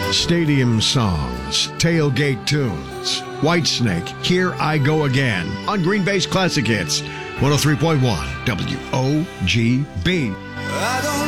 Stadium songs, tailgate tunes. Whitesnake, Here I Go Again on Green Bay's Classic Hits, 103.1 WOGB. I don't